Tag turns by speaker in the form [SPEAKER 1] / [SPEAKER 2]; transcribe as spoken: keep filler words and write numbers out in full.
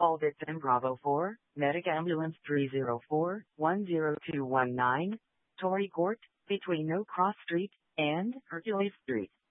[SPEAKER 1] All victim Bravo four, Medic Ambulance three zero four, one zero two one nine, Torrey Court, between No Cross Street and Hercules Street.